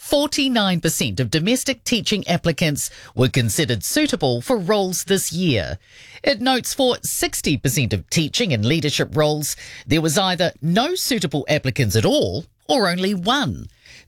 49% of domestic teaching applicants were considered suitable for roles this year. It notes for 60% of teaching and leadership roles, there was either no suitable applicants at all or only one.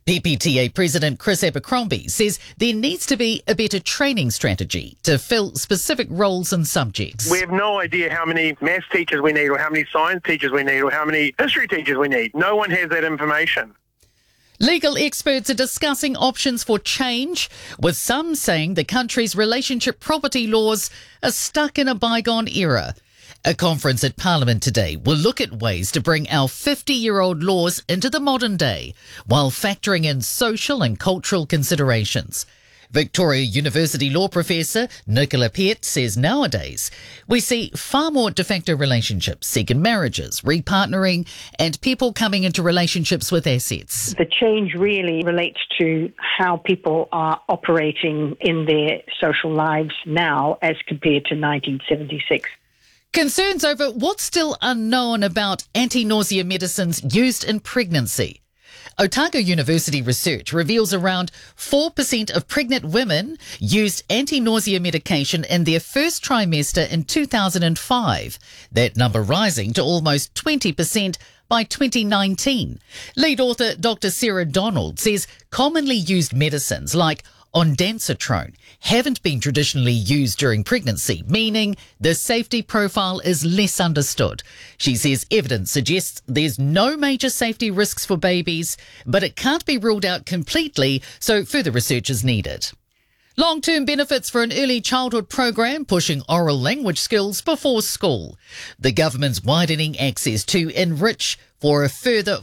PPTA President Chris Abercrombie says there needs to be a better training strategy to fill specific roles and subjects. We have no idea how many maths teachers we need or how many science teachers we need or how many history teachers we need. No one has that information. Legal experts are discussing options for change, with some saying the country's relationship property laws are stuck in a bygone era. A conference at Parliament today will look at ways to bring our 50-year-old laws into the modern day while factoring in social and cultural considerations. Victoria University law professor Nicola Peart says nowadays we see far more de facto relationships, second marriages, repartnering and people coming into relationships with assets. The change really relates to how people are operating in their social lives now as compared to 1976. Concerns over what's still unknown about anti-nausea medicines used in pregnancy. Otago University research reveals around 4% of pregnant women used anti-nausea medication in their first trimester in 2005, that number rising to almost 20% by 2019. Lead author Dr. Sarah Donald says commonly used medicines like ondansetron haven't been traditionally used during pregnancy, meaning the safety profile is less understood. She says evidence suggests there's no major safety risks for babies, but it can't be ruled out completely, so further research is needed. Long-term benefits for an early childhood program pushing oral language skills before school. The government's widening access to Enrich for a further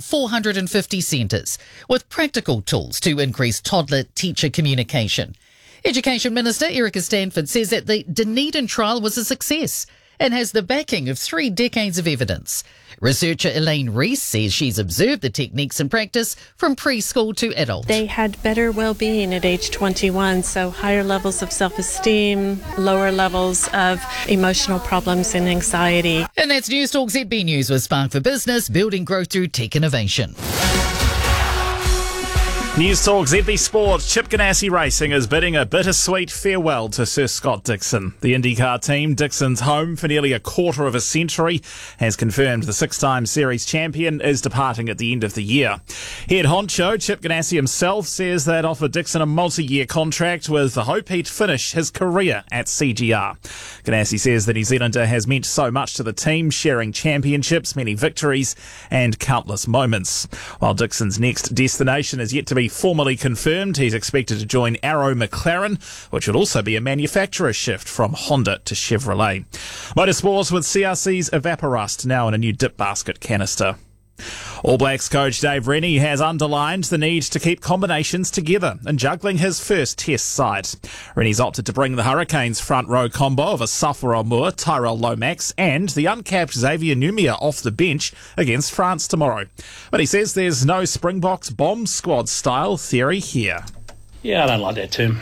450 centres, with practical tools to increase toddler-teacher communication. Education Minister Erica Stanford says that the Dunedin trial was a success and has the backing of 3 decades of evidence. Researcher Elaine Rees says she's observed the techniques in practice from preschool to adult. They had better well-being at age 21, so higher levels of self-esteem, lower levels of emotional problems and anxiety. And that's News Talk ZB News with Spark for Business, building growth through tech innovation. News Talk ZB Sport. Chip Ganassi Racing is bidding a bittersweet farewell to Sir Scott Dixon. The IndyCar team, Dixon's home for nearly a quarter of a century, has confirmed the 6-time series champion is departing at the end of the year. Head honcho Chip Ganassi himself says they'd offered Dixon a multi-year contract with the hope he'd finish his career at CGR. Ganassi says the New Zealander has meant so much to the team, sharing championships, many victories and countless moments. While Dixon's next destination is yet to be formally confirmed, he's expected to join Arrow McLaren, which would also be a manufacturer shift from Honda to Chevrolet. Motorsports with CRC's Evaporust now in a new dip basket canister. All Blacks coach Dave Rennie has underlined the need to keep combinations together in juggling his first test side. Rennie's opted to bring the Hurricanes front row combo of Asafo Moore, Tyrell Lomax and the uncapped Xavier Numia off the bench against France tomorrow. But he says there's no Springboks bomb squad style theory here. Yeah, I don't like that term.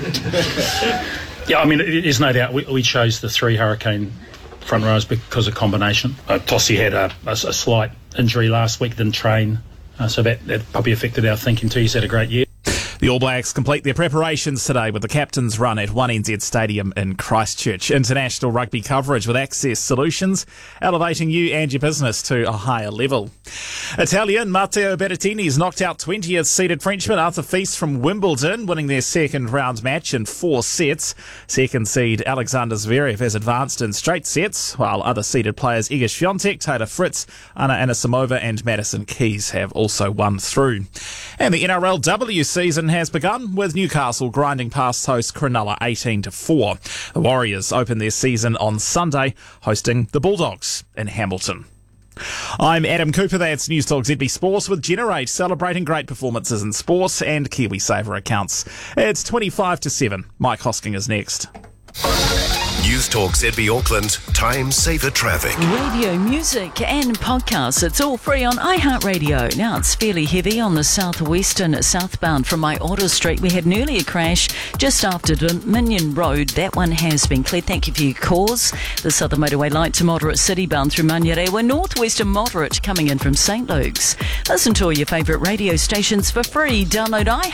Yeah, I mean, there's no doubt we chose the 3 Hurricane front rows because of combination. Tossie had a slight injury last week, didn't train, so that probably affected our thinking too. He's had a great year. The All Blacks complete their preparations today with the captain's run at 1NZ Stadium in Christchurch. International rugby coverage with Access Solutions, elevating you and your business to a higher level. Italian Matteo Berrettini's knocked out 20th seeded Frenchman Arthur Fils from Wimbledon, winning their second round match in 4 sets. Second seed Alexander Zverev has advanced in straight sets, while other seeded players Iga Swiatek, Taylor Fritz, Anna Anisimova and Madison Keys have also won through. And the NRLW season has begun with Newcastle grinding past host Cronulla 18-4. The Warriors open their season on Sunday, hosting the Bulldogs in Hamilton. I'm Adam Cooper, that's News Talk ZB Sports with Generate, celebrating great performances in sports and KiwiSaver accounts. It's 25-7. Mike Hosking is next. News Talk ZB Auckland, time saver traffic. Radio, music and podcasts, it's all free on iHeartRadio. Now it's fairly heavy on the southwestern southbound from My Auto Street. We had an earlier crash just after Dominion Road. That one has been cleared. Thank you for your calls. The southern motorway light to moderate citybound through Manurewa. Northwestern moderate coming in from St. Luke's. Listen to all your favourite radio stations for free. Download